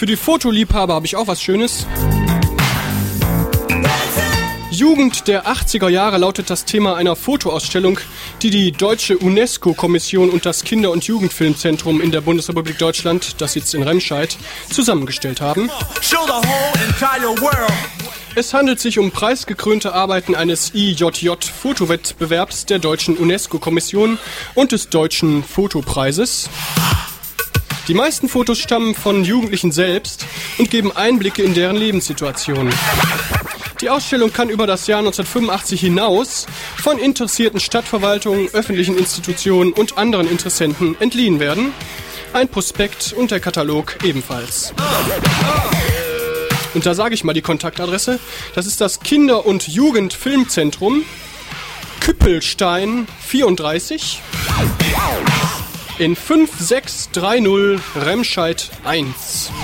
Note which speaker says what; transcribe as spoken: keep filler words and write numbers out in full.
Speaker 1: für die Fotoliebhaber habe ich auch was Schönes. Jugend der achtziger Jahre lautet das Thema einer Fotoausstellung, die die Deutsche UNESCO-Kommission und das Kinder- und Jugendfilmzentrum in der Bundesrepublik Deutschland, das sitzt in Remscheid, zusammengestellt haben. Es handelt sich um preisgekrönte Arbeiten eines I J J-Fotowettbewerbs der Deutschen UNESCO-Kommission und des Deutschen Fotopreises. Die meisten Fotos stammen von Jugendlichen selbst und geben Einblicke in deren Lebenssituationen. Die Ausstellung kann über das Jahr neunzehnhundertfünfundachtzig hinaus von interessierten Stadtverwaltungen, öffentlichen Institutionen und anderen Interessenten entliehen werden. Ein Prospekt und der Katalog ebenfalls. Und da sage ich mal die Kontaktadresse. Das ist das Kinder- und Jugendfilmzentrum Küppelstein vierunddreißig in fünf sechs drei null Remscheid eins.